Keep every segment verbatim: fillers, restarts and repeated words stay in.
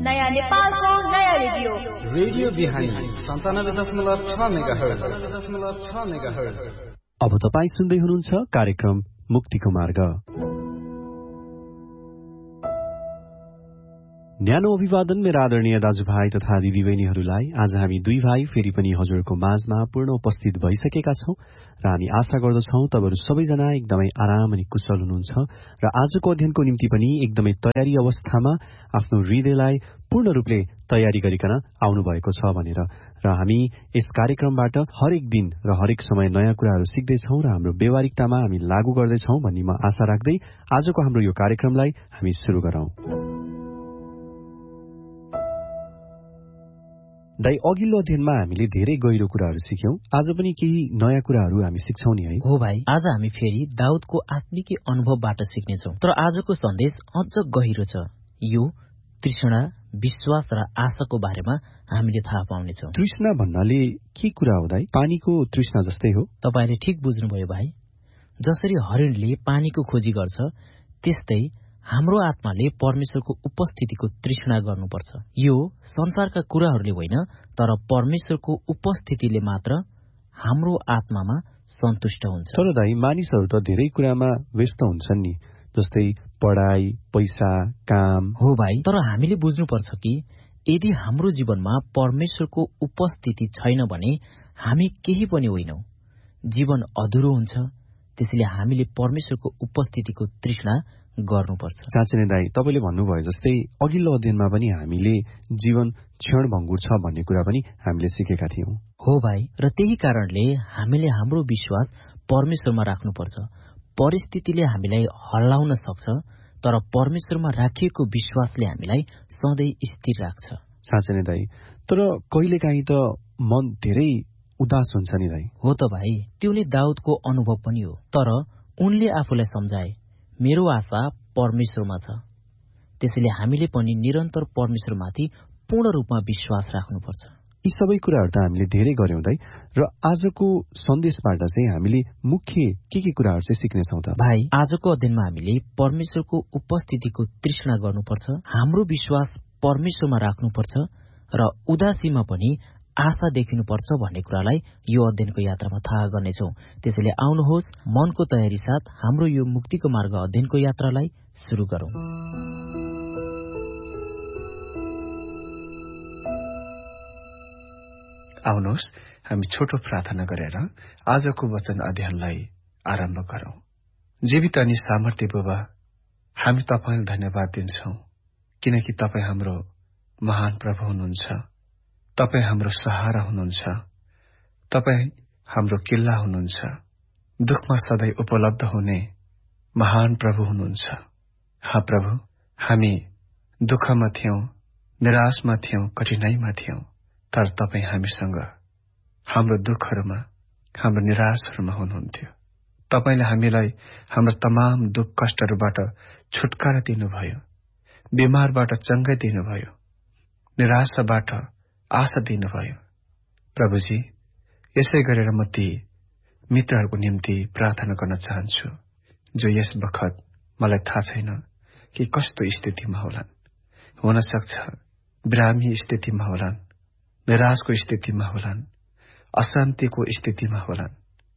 नयाँ नेपालको नयाँ रेडियो रेडियो बिहानी सन्तानब्बे दशमलव छ मेगाहर्ज दशमलव छ मेगाहर्ज। अब तपाईँ सुन्दै हुनुहुन्छ कार्यक्रम मुक्तिको मार्ग। न्यानो अभिवादन मेरा आदरणीय दाजुभाइ तथा दिदीबहिनीहरूलाई। आज हामी दुई भाइ फेरि पनि हजुरको माझमा पूर्ण उपस्थित भइसकेका छौं र हामी आशा गर्दछौं तपाईहरु सबैजना एकदमै आराम अनि कुशल हुनुहुन्छ र आजको अध्ययनको निम्ति पनि एकदमै तयारी अवस्थामा आफ्नो हृदयलाई पूर्ण रूपले तयारी गरिकन आउनु भएको छ भनेर र हामी यस कार्यक्रमबाट हरेक दिन र हरेक समय नयाँ कुराहरू सिक्दैछौं र हाम्रो व्यवहारिकतामा हामी लागू गर्दैछौं भन्ने म आशा राख्दै आजको हाम्रो यो कार्यक्रमलाई हामी सुरु गरौं। दाइ, अघिल्लो अध्ययनमा हामीले धेरै गहिरो कुराहरू सिक्यौं। आज पनि केही नयाँ कुराहरू हामी सिक्छौं नि है? हो भाइ, आज हामी फेरि दाउदको आत्मिक अनुभवबाट सिक्नेछौं। तर आजको सन्देश अझ गहिरो छ। यो तृष्णा, विश्वास र आशाको बारेमा हामीले थाहा पाउनेछौं। तृष्णा भन्नाले के कुरा हो दाइ? पानीको तृष्णा जस्तै हो? तपाईले ठिक बुझ्नुभयो भाइ। जसरी हरिणले पानीको खोजी गर्छ, त्यस्तै हाम्रो आत्माले परमेश्वरको उपस्थितिको तृष्णा गर्नुपर्छ। यो संसारका कुराहरूले होइन, तर परमेश्वरको उपस्थितिले मात्र हाम्रो आत्मामा सन्तुष्ट हुन्छ। तर दाइ, मानिसहरू त धेरै कुरामा व्यस्त हुन्छन् नि, जस्तै पढाइ, पैसा, काम। हो भाइ, तर हामीले बुझ्नुपर्छ कि यदि हाम्रो जीवनमा परमेश्वरको उपस्थिति छैन भने हामी केही पनि होइनौं। जीवन अधुरो हुन्छ। त्यसैले हामीले परमेश्वरको उपस्थितिको तृष्णा गर्नुपर्छ। साँच्चै नै दाइ, तपाईँले भन्नुभयो जस्तै अघिल्लो अध्ययनमा पनि हामीले जीवन क्षणभङ्गुर छ भन्ने कुरा पनि हामीले सिकेका थियौं। हो भाइ, र त्यही कारणले हामीले हाम्रो विश्वास परमेश्वरमा राख्नुपर्छ। परिस्थितिले हामीलाई हल्लाउन सक्छ, तर परमेश्वरमा राखिएको विश्वासले हामीलाई सधैँ स्थिर राख्छ। साँच्चै नै दाइ, तर कहिलेकाहीँ त मन धेरै उदास हुन्छ नि दाइ। हो त भाइ, त्यो नै दाउदको अनुभव पनि हो। तर उनले आफूलाई सम्झाए, मेरो आशा परमेश्वरमा छ। त्यसैले हामीले पनि निरन्तर परमेश्वरमाथि पूर्ण रूपमा विश्वास राख्नुपर्छ। यी सबै कुराहरू त हामीले धेरै गर्यौं दाइ, र आजको सन्देशबाट चाहिँ हामीले मुख्य के के कुराहरू चाहिँ सिक्नेछौँ त? भाइ, आजको अध्ययनमा हामीले परमेश्वरको उपस्थितिको तृष्णा गर्नुपर्छ, हाम्रो विश्वास परमेश्वरमा राख्नुपर्छ र उदासीमा पनि आशा देखिनुपर्छ भन्ने कुरालाई यो अध्ययनको यात्रामा थाहा गर्नेछौँ। त्यसैले आउनुहोस्, मनको तयारी साथ हाम्रो यो मुक्तिको मार्ग अध्ययनको यात्रालाई सुरु गरौं। आउनुहोस्, हामी छोटो प्रार्थना गरेर आजको वचन अध्ययनलाई आरम्भ गरौं। जीवित अनि सामर्थ्य बुबा, हामी तपाईलाई धन्यवाद दिन्छौं, किनकि तपाईँ हाम्रो महान प्रभु हुनुहुन्छ। तपाईँ हाम्रो सहारा हुनुहुन्छ। तपाईँ हाम्रो किल्ला हुनुहुन्छ। दुखमा सधैँ उपलब्ध हुने महान प्रभु हुनुहुन्छ। हा प्रभु, हामी दुःखमा थियौं, निराशमा थियौं, कठिनाईमा थियौं, तर तपाईँ हामीसँग हाम्रो दुःखहरूमा, हाम्रो निराशहरूमा हुनुहुन्थ्यो। तपाईले हामीलाई हाम्रो तमाम दुःख कष्टहरूबाट छुटकारा दिनुभयो, बिमारबाट चंगाई दिनुभयो, निराशाबाट आशा दिनुभयो। प्रभुजी, यसै गरेर म ती मित्रहरूको निम्ति प्रार्थना गर्न चाहन्छु जो यस बखत मलाई थाहा छैन कि कस्तो स्थितिमा होलान्। हुन सक्छ बिरामी स्थितिमा होलान्, निराशको स्थितिमा होलान्, अशान्तिको स्थितिमा होलान्,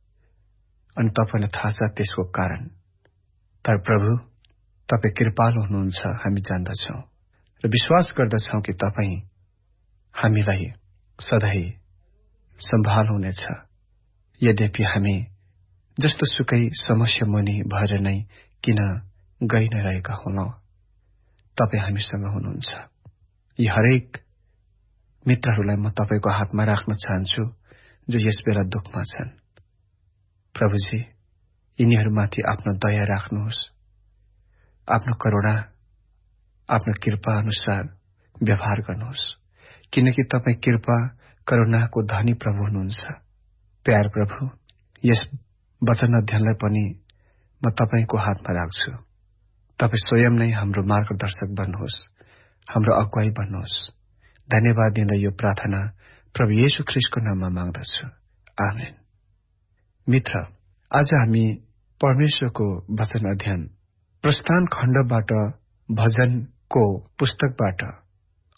अनि तपाईलाई थाहा छ त्यसको कारण। तर प्रभु, तपाईँ कृपालु हुनुहुन्छ, हामी जान्दछौं र विश्वास गर्दछौं कि तपाईँ हामीलाई सधैँ सम्हाल्नुहुनेछ। यद्यपि हामी जस्तो सुकै समस्या मुनि भएर नै किन गइ नै रहेका होलौं, तपाईँ हामीसँग हुनुहुन्छ। यी हरेक मित्रहरूलाई म तपाईको हातमा राख्न चाहन्छु जो यस बेला दुःखमा छन्। प्रभुजी, यिनीहरूमाथि आफ्नो दया राख्नुहोस्, आफ्नो करुणा, आफ्नो कृपा अनुसार व्यवहार गर्नुहोस्, किनकि तपाईँ कृपा करुणाको धनी प्रभु हुनुहुन्छ। प्यार प्रभु, यस वचन अध्ययनलाई पनि म तपाईको हातमा राख्छु। तपाईँ स्वयं नै हाम्रो मार्गदर्शक बन्नुहोस्, हाम्रो अगुवाई बन्नुहोस्। धन्यवाद दिन यो प्रार्थना प्रभु येशू ख्रीष्टको नाममा माग्दछु, आमेन। मित्र, आज हामी परमेश्वरको वचन अध्ययन प्रस्थान खण्डबाट भजनको पुस्तकबाट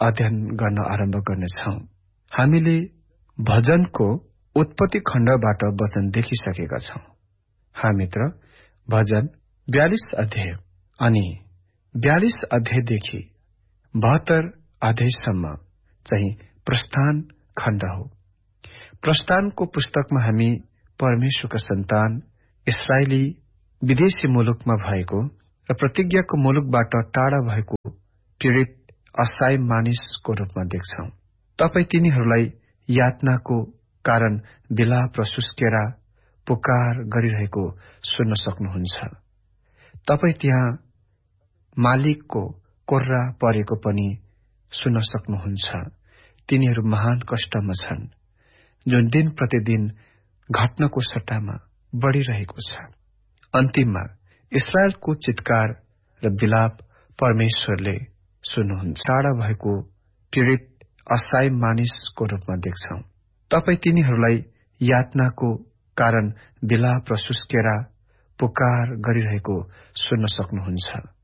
अध्ययन गर्न आरम्भ गर्नेछौं। हामीले भजनको उत्पत्ति खण्डबाट वचन देखिसकेका छौं। हामीत्र भजन बयालिस अध्याय अनि बयालिस अध्यायदेखि बहत्तर अध्यायसम्म चाहिँ प्रस्थान खण्ड हो। प्रस्थानको पुस्तकमा हामी परमेश्वरका सन्तान इस्राएली विदेशी मुलुकमा भएको र प्रतिज्ञाको मुलुकबाट टाढा भएको पीड़ित असहाय मानिसको रूपमा देख्छौं। तपाई तिनीहरूलाई यातनाको कारण विलाप र सुस्केरा पुकार गरिरहेको सुन्न सक्नुहुन्छ। तपाई त्यहाँ मालिकको कोर्रा परेको पनि सुन्न सक्नुहुन्छ। तिनीहरू महान कष्टमा छन्, जुन दिन प्रतिदिन घटनाको सट्टामा बढ़िरहेको छ। अन्तिममा इस्राएलको चित्कार र विलाप परमेश्वरले सुन्नुहुन्छ। टाढा भएको पीड़ित असहाय मानिसको रूपमा देख्छौं। तपाई तिनीहरूलाई यातनाको कारण विलाप र सुस्केरा पुकार गरिरहेको सुन्न सक्नुहुन्छ।